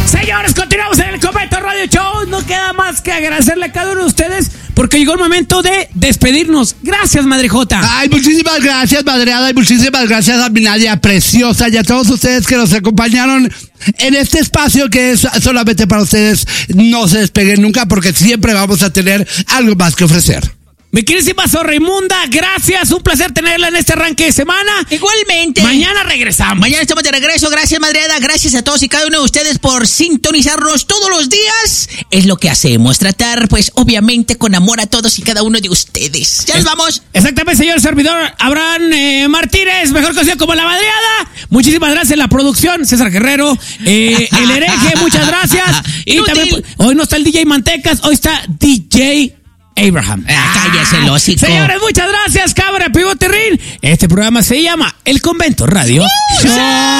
Señores, continuamos en el Convento Radio Show. No queda más que agradecerle a cada uno de ustedes porque llegó el momento de despedirnos. Gracias, Madre Jota. Ay, muchísimas gracias, madreada, y muchísimas gracias a mi Nadia preciosa y a todos ustedes que nos acompañaron en este espacio que es solamente para ustedes. No se despeguen nunca porque siempre vamos a tener algo más que ofrecer. Mi queridísima Zorraimunda, gracias, un placer tenerla en este arranque de semana. Igualmente. Mañana regresamos. Mañana estamos de regreso. Gracias, madreada. Gracias a todos y cada uno de ustedes por sintonizarnos todos los días. Es lo que hacemos, tratar, pues, obviamente, con amor a todos y cada uno de ustedes. Ya nos vamos. Exactamente, señor servidor Abraham Martínez, mejor conocido como La Madreada. Muchísimas gracias en la producción, César Guerrero, el hereje, muchas gracias. Y también, hoy no está el DJ Mantecas, hoy está DJ Abraham. Cállese el hocico. Señores, muchas gracias, Cabra, Pivote Rin. Este programa se llama El Convento Radio Show.